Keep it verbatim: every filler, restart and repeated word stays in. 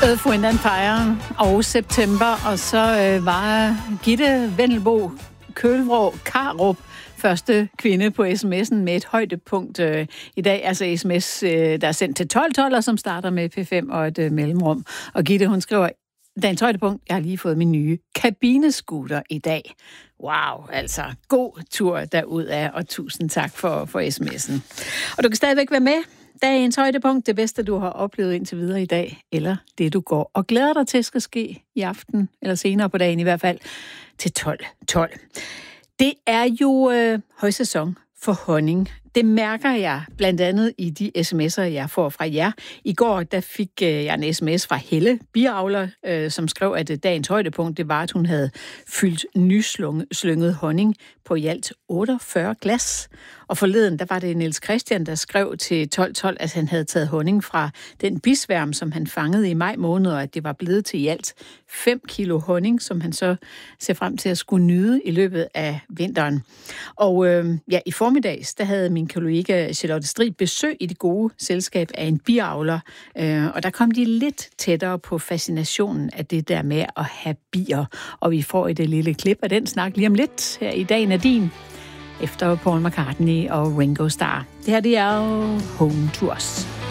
Earth, Wind and Fire og September, og så øh, var Gitte Vendelbo Kølvrå Karup første kvinde på sms'en med et højdepunkt øh, i dag. Altså sms, øh, der er sendt til tolv tolv, som starter med P fem og et øh, mellemrum. Og Gitte, hun skriver, dagens højdepunkt, jeg har lige fået min nye kabinescooter i dag. Wow, altså god tur derudad, og tusind tak for, for sms'en. Og du kan stadigvæk være med. Dagens højdepunkt, det bedste, du har oplevet indtil videre i dag, eller det, du går og glæder dig til, skal ske i aften, eller senere på dagen i hvert fald, til tolv tolv. Det er jo øh, højsæson for honning. Det mærker jeg blandt andet i de sms'er, jeg får fra jer. I går der fik øh, jeg en sms fra Helle, biavler, øh, som skrev, at dagens højdepunkt, det var, at hun havde fyldt nyslynget honning på i alt otteogfyrre glas. Og forleden, der var det Niels Christian, der skrev til tolv tolv, at han havde taget honning fra den bisværm, som han fangede i maj måned, og at det var blevet til i alt fem kilo honning, som han så ser frem til at skulle nyde i løbet af vinteren. Og øh, ja, i formiddags, der havde min kollega Charlotte Strid besøg i det gode selskab af en biavler, øh, og der kom de lidt tættere på fascinationen af det der med at have bier. Og vi får et lille klip af den snak lige om lidt her i Dagen er din, efter Paul McCartney og Ringo Starr. Det her, det er jo Home to Us.